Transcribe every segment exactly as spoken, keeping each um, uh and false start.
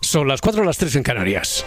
Son las cuatro, las tres en Canarias.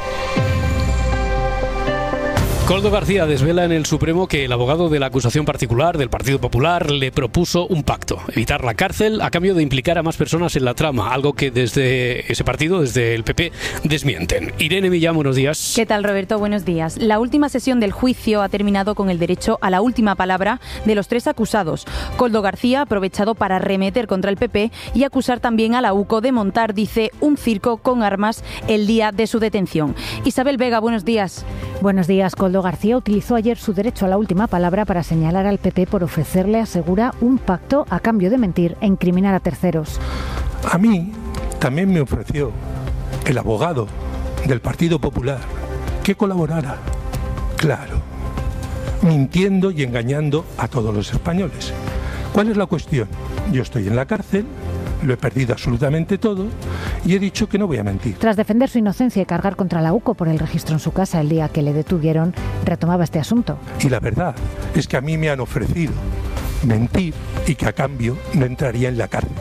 Koldo García desvela en el Supremo que el abogado de la acusación particular del Partido Popular le propuso un pacto, evitar la cárcel a cambio de implicar a más personas en la trama, algo que desde ese partido, desde el P P, desmienten. Irene Millán, buenos días. ¿Qué tal, Roberto? Buenos días. La última sesión del juicio ha terminado con el derecho a la última palabra de los tres acusados. Koldo García ha aprovechado para arremeter contra el P P y acusar también a la U C O de montar, dice, un circo con armas el día de su detención. Isabel Vega, buenos días. Buenos días. Koldo García utilizó ayer su derecho a la última palabra para señalar al P P por ofrecerle, asegura, un pacto a cambio de mentir e incriminar a terceros. A mí también me ofreció el abogado del Partido Popular que colaborara, claro, mintiendo y engañando a todos los españoles. ¿Cuál es la cuestión? Yo estoy en la cárcel, lo he perdido absolutamente todo y he dicho que no voy a mentir. Tras defender su inocencia y cargar contra la U C O por el registro en su casa el día que le detuvieron, retomaba este asunto. Y la verdad es que a mí me han ofrecido mentir y que a cambio no entraría en la cárcel.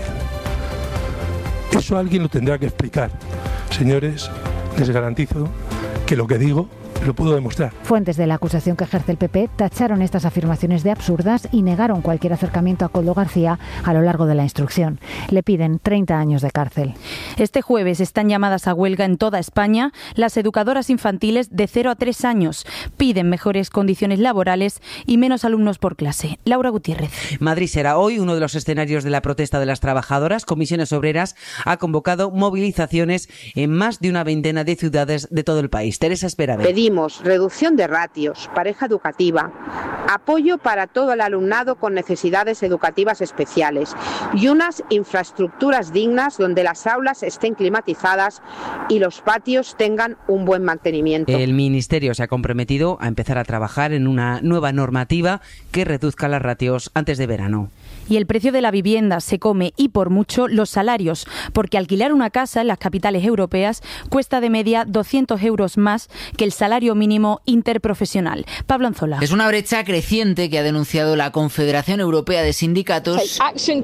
Eso alguien lo tendrá que explicar. Señores, les garantizo que lo que digo lo puedo demostrar. Fuentes de la acusación que ejerce el P P tacharon estas afirmaciones de absurdas y negaron cualquier acercamiento a Koldo García a lo largo de la instrucción. Le piden treinta años de cárcel. Este jueves están llamadas a huelga en toda España las educadoras infantiles de cero a tres años. Piden mejores condiciones laborales y menos alumnos por clase. Laura Gutiérrez. Madrid será hoy uno de los escenarios de la protesta de las trabajadoras. Comisiones Obreras ha convocado movilizaciones en más de una veintena de ciudades de todo el país. Teresa Esperaver. Pedimos reducción de ratios, pareja educativa, apoyo para todo el alumnado con necesidades educativas especiales y unas infraestructuras dignas donde las aulas estén climatizadas y los patios tengan un buen mantenimiento. El Ministerio se ha comprometido a empezar a trabajar en una nueva normativa que reduzca las ratios antes de verano. Y el precio de la vivienda se come, y por mucho, los salarios, porque alquilar una casa en las capitales europeas cuesta de media doscientos euros más que el salario mínimo interprofesional. Pablo Anzola. Es una brecha creciente que ha denunciado la Confederación Europea de Sindicatos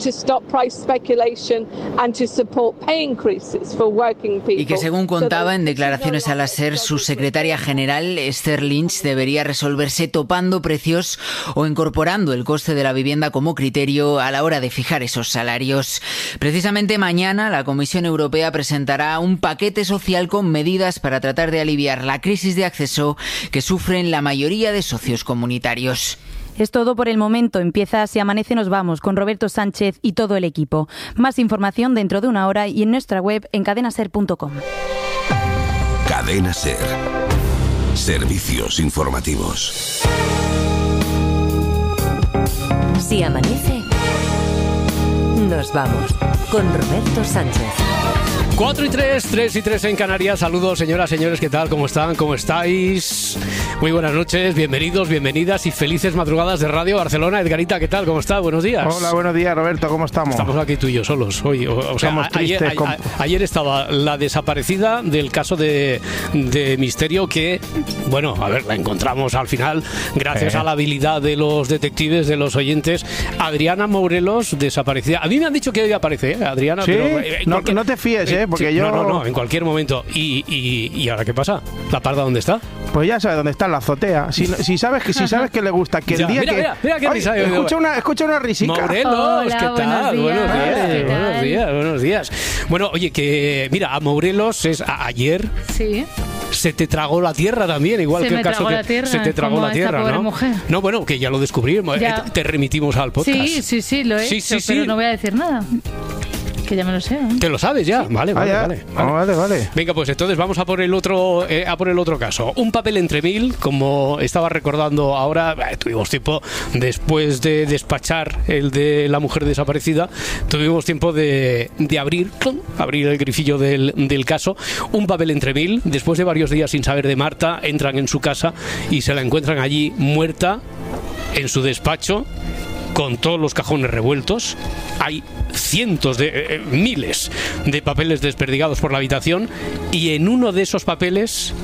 y que, según contaba en declaraciones a la SER, su secretaria general, Esther Lynch, debería resolverse topando precios o incorporando el coste de la vivienda como criterio a la hora de fijar esos salarios. Precisamente mañana la Comisión Europea presentará un paquete social con medidas para tratar de aliviar la crisis de acceso que sufren la mayoría de socios comunitarios. Es todo por el momento. Empieza Si Amanece Nos Vamos con Roberto Sánchez y todo el equipo. Más información dentro de una hora y en nuestra web en cadena ser punto com. Cadena Ser. Servicios informativos. Si amanece, nos vamos con Roberto Sánchez. cuatro y tres, tres y tres en Canarias. Saludos, señoras, señores, ¿qué tal? ¿Cómo están? ¿Cómo estáis? Muy buenas noches, bienvenidos, bienvenidas y felices madrugadas de Radio Barcelona. Edgarita, ¿qué tal? ¿Cómo está? Buenos días. Hola, buenos días, Roberto, ¿cómo estamos? Estamos aquí tú y yo solos hoy. O, o sea, Estamos tristes. Ayer, Con... a, ayer estaba la desaparecida del caso de, de Misterio que, bueno, a ver, la encontramos al final gracias eh. a la habilidad de los detectives, de los oyentes. Adriana Morelos, desaparecida. A mí me han dicho que hoy aparece, ¿eh? Adriana. ¿Sí? Pero, eh, no, cualquier... no te fíes, ¿eh? Porque sí, yo... No, no, no, en cualquier momento. ¿Y, y, y ahora qué pasa? ¿La parda dónde está? Pues ya sabes dónde está, en la azotea. Si, si sabes que si sabes que le gusta, que el ya, día mira, que... Mira, mira qué risa. Escucha una, escucha una risica. Morelos, Hola, ¿qué tal? Buenos días. Buenos días, ¿Qué tal? buenos días, buenos días. Bueno, oye, que mira, a Morelos es a, ayer... Sí. Se te tragó la tierra también, igual se que el caso que tierra, se te tragó la tierra, pobre ¿no? Mujer. No, bueno, que ya lo descubrimos, ya. Te remitimos al podcast. Sí, sí, sí, lo he sí, hecho, sí, pero sí. no voy a decir nada. Que ya me lo sé, ¿eh? ¿Te lo sabes ya? Sí. Vale, vale, ah, ya. vale, vale. Oh, vale, vale. Venga, pues entonces vamos a por el otro eh, a por el otro caso. Un papel entre mil, como estaba recordando ahora, eh, tuvimos tiempo, después de despachar el de la mujer desaparecida, tuvimos tiempo de, de abrir, abrir el grifillo del, del caso. Un papel entre mil, después de varios días sin saber de Marta, entran en su casa y se la encuentran allí muerta, en su despacho, con todos los cajones revueltos. Hay cientos de eh, miles de papeles desperdigados por la habitación y en uno de esos papeles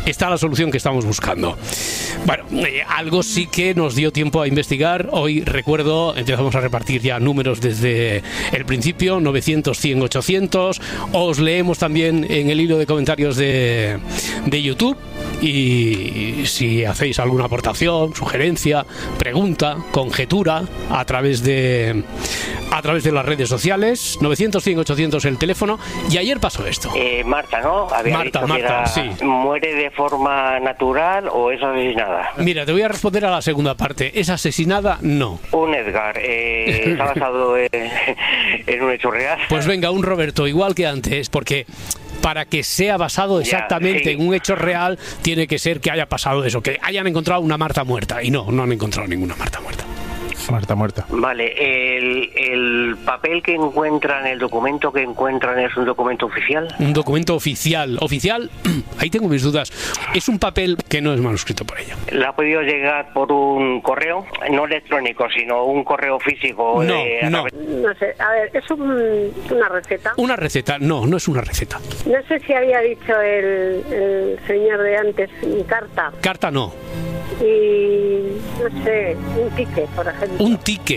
está la solución que estamos buscando. Bueno, eh, algo sí que nos dio tiempo a investigar. Hoy recuerdo, empezamos a repartir ya números desde el principio, novecientos, cien, ochocientos. Os leemos también en el hilo de comentarios de, de YouTube. Y si hacéis alguna aportación, sugerencia, pregunta, conjetura a través de a través de las redes sociales, novecientos, cien, ochocientos el teléfono. Y ayer pasó esto. Eh, Marta, ¿no? Había Marta, dicho que Marta, era, sí. ¿muere de forma natural o es asesinada? Mira, te voy a responder a la segunda parte. ¿Es asesinada? No. Un Edgar. Eh, ¿Está basado en, en un hecho real? Pues venga, un Roberto, igual que antes, porque para que sea basado exactamente ya, sí. en un hecho real, tiene que ser que haya pasado eso, que hayan encontrado una Marta muerta. Y no, no han encontrado ninguna Marta muerta. Marta muerta. Vale, el, el papel que encuentran, el documento que encuentran, ¿es un documento oficial? Un documento oficial. Oficial, ahí tengo mis dudas. Es un papel que no es manuscrito por ella. ¿Le ha podido llegar por un correo? No electrónico, sino un correo físico. No, de, no. No sé, a ver, ¿es un, una receta? Una receta, no, no es una receta. No sé si había dicho el, el señor de antes, carta. Carta no. Y, no sé, un ticket, por ejemplo. Un ticket.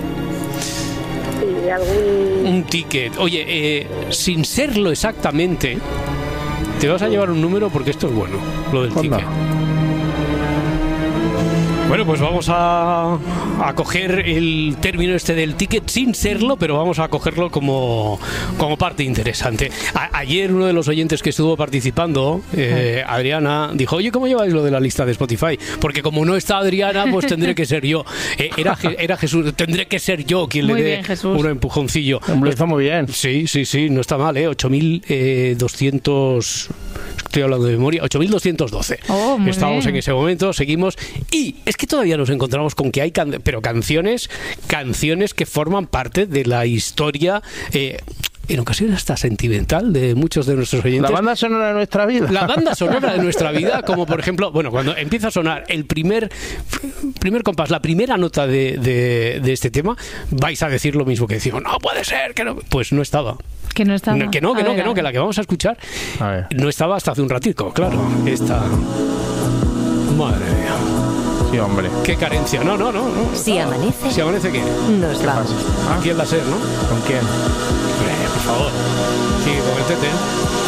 Sí, algún... Un ticket. Oye, eh, sin serlo exactamente, te vas a llevar un número porque esto es bueno, lo del Onda. ticket. Bueno, pues vamos a, a coger el término este del ticket sin serlo, pero vamos a cogerlo como, como parte interesante. A, ayer uno de los oyentes que estuvo participando, eh, Adriana, dijo, oye, ¿cómo lleváis lo de la lista de Spotify? Porque como no está Adriana, pues tendré que ser yo. Eh, era, era Jesús, tendré que ser yo quien Muy le dé bien, Jesús. un empujoncillo. Hombre, está muy bien. Sí, sí, sí, no está mal, ¿eh? ocho mil doscientos... Estoy hablando de memoria, ocho mil doscientos doce. Oh, muy Estábamos bien. en ese momento, seguimos. Y es que todavía nos encontramos con que hay, can pero canciones, canciones que forman parte de la historia. Eh, en ocasiones hasta sentimental de muchos de nuestros oyentes. La banda sonora de nuestra vida. La banda sonora de nuestra vida, como por ejemplo, bueno, cuando empieza a sonar el primer primer compás, la primera nota de, de, de este tema, vais a decir lo mismo que decimos, no puede ser, que no. Pues no estaba. Que no estaba. No, que no, que A no, ver, que no, a que ver. la que vamos a escuchar A ver. no estaba hasta hace un ratico, claro. Esta. Madre mía. Sí, hombre. Qué carencia. No, no, no. no. Si amanece, Si amanece, ¿qué? nos vamos. Aquí en la SER, ¿no? ¿Con quién? Hombre, por favor. Sí, con el Tete.